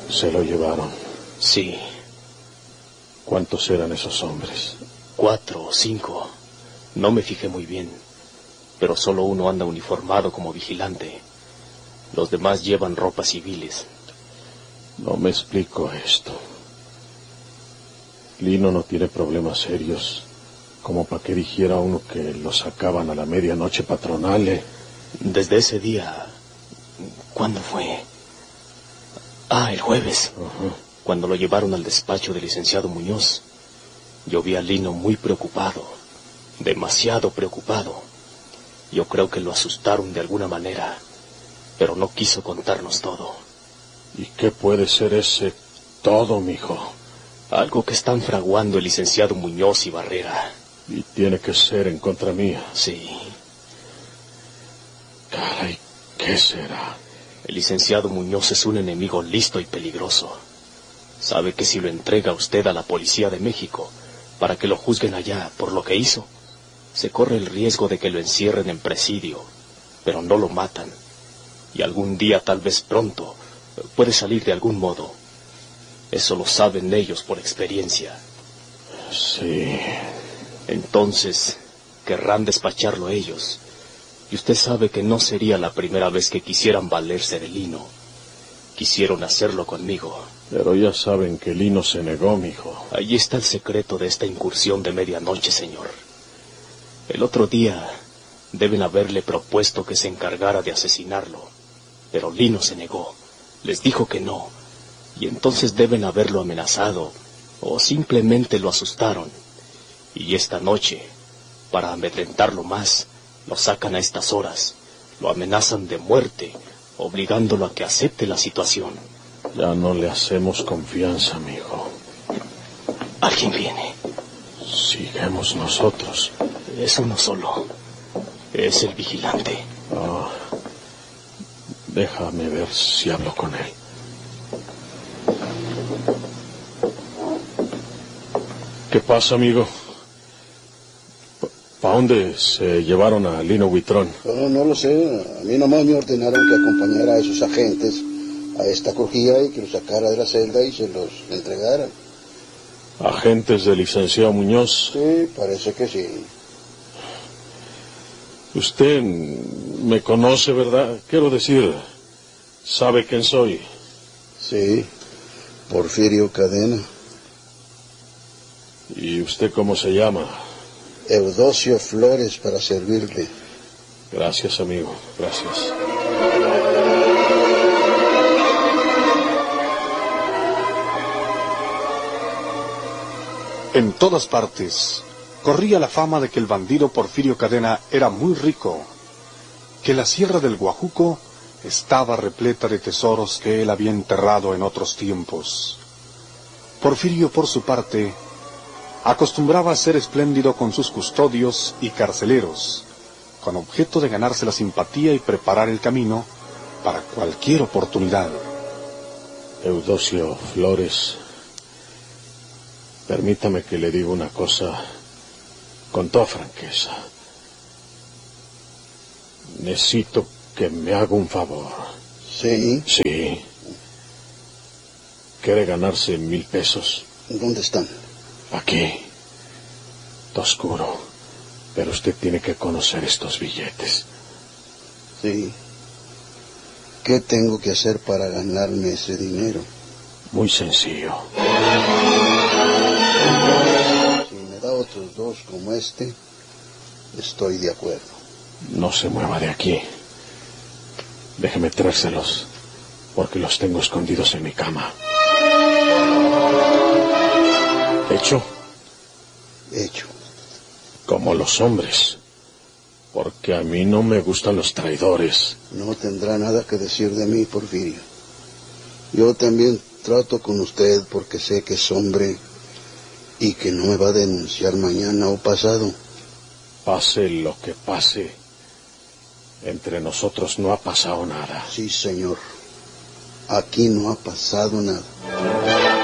¿Se lo llevaron? Sí. ¿Cuántos eran esos hombres? 4 o 5. No me fijé muy bien, pero solo uno anda uniformado como vigilante. Los demás llevan ropas civiles. No me explico esto. Lino no tiene problemas serios, como para que dijera uno que lo sacaban a la medianoche patronal. Desde ese día... ¿Cuándo fue? El jueves. Cuando lo llevaron al despacho del licenciado Muñoz. Yo vi a Lino muy preocupado, demasiado preocupado. Yo creo que lo asustaron de alguna manera, pero no quiso contarnos todo. ¿Y qué puede ser ese todo, mijo? Algo que están fraguando el licenciado Muñoz y Barrera. Y tiene que ser en contra mía. Sí. Caray, ¿qué será? El licenciado Muñoz es un enemigo listo y peligroso. Sabe que si lo entrega usted a la policía de México, para que lo juzguen allá por lo que hizo, se corre el riesgo de que lo encierren en presidio, pero no lo matan. Y algún día, tal vez pronto, puede salir de algún modo. Eso lo saben ellos por experiencia. Sí. Entonces, querrán despacharlo ellos. Y usted sabe que no sería la primera vez que quisieran valerse de Lino. Quisieron hacerlo conmigo. Pero ya saben que Lino se negó, mijo. Ahí está el secreto de esta incursión de medianoche, señor. El otro día deben haberle propuesto que se encargara de asesinarlo. Pero Lino se negó. Les dijo que no. Y entonces deben haberlo amenazado. O simplemente lo asustaron. Y esta noche, para amedrentarlo más, lo sacan a estas horas, lo amenazan de muerte, obligándolo a que acepte la situación. Ya no le hacemos confianza, mijo. Alguien viene. Sigamos nosotros. Es uno solo. Es el vigilante. Déjame ver si hablo con él. ¿Qué pasa, amigo? ¿Para dónde se llevaron a Lino Huitrón? No lo sé. A mí nomás me ordenaron que acompañara a esos agentes a esta crujía y que los sacara de la celda y se los entregara. ¿Agentes del licenciado Muñoz? Sí, parece que sí. Usted me conoce, ¿verdad? Quiero decir, ¿sabe quién soy? Sí, Porfirio Cadena. ¿Y usted cómo se llama? Eudosio Flores, para servirle. Gracias, amigo, gracias. En todas partes corría la fama de que el bandido Porfirio Cadena era muy rico, que la sierra del Guajuco estaba repleta de tesoros que él había enterrado en otros tiempos. Porfirio, por su parte, acostumbraba a ser espléndido con sus custodios y carceleros, con objeto de ganarse la simpatía y preparar el camino para cualquier oportunidad. Eudosio Flores, permítame que le diga una cosa con toda franqueza. Necesito que me haga un favor. ¿Sí? Sí. ¿Quiere ganarse 1,000 pesos? ¿Dónde están? Aquí. Está oscuro. Pero usted tiene que conocer estos billetes. Sí. ¿Qué tengo que hacer para ganarme ese dinero? Muy sencillo. Si me da otros 2 como este, estoy de acuerdo. No se mueva de aquí. Déjeme traérselos, porque los tengo escondidos en mi cama. ¿Hecho? Hecho. Como los hombres. Porque a mí no me gustan los traidores. No tendrá nada que decir de mí, Porfirio. Yo también trato con usted porque sé que es hombre y que no me va a denunciar mañana o pasado. Pase lo que pase, entre nosotros no ha pasado nada. Sí, señor. Aquí no ha pasado nada.